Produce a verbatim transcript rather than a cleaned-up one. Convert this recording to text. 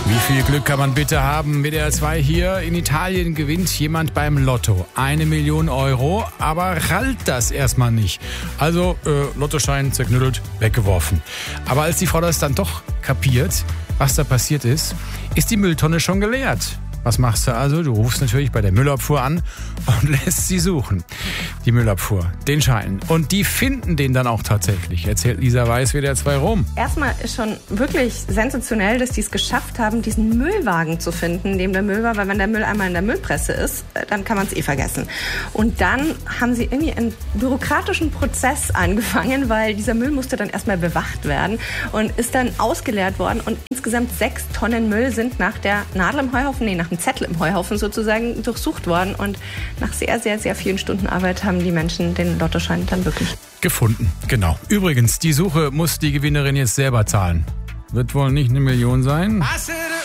Wie viel Glück kann man bitte haben? W D R zwei hier. In Italien gewinnt jemand beim Lotto eine Million Euro, aber rallt das erstmal nicht. Also äh, Lottoschein zerknüttelt, weggeworfen. Aber als die Frau das dann doch kapiert, was da passiert ist, ist die Mülltonne schon geleert. Was machst du also? Du rufst natürlich bei der Müllabfuhr an und lässt sie suchen. Die Müllabfuhr, den Schein. Und die finden den dann auch tatsächlich, erzählt Lisa Weiß, W D R zwei Rom. Erstmal ist schon wirklich sensationell, dass die es geschafft haben, diesen Müllwagen zu finden, in dem der Müll war. Weil wenn der Müll einmal in der Müllpresse ist, dann kann man es eh vergessen. Und dann haben sie irgendwie einen bürokratischen Prozess angefangen, weil dieser Müll musste dann erstmal bewacht werden und ist dann ausgeleert worden. Und insgesamt sechs Tonnen Müll sind nach der Nadel im Heuhaufen, nee, nach dem Zettel im Heuhaufen sozusagen durchsucht worden. Und nach sehr, sehr, sehr vielen Stunden Arbeit haben die Menschen den Lottoschein dann wirklich gefunden. Genau. Übrigens, die Suche muss die Gewinnerin jetzt selber zahlen. Wird wohl nicht eine Million sein.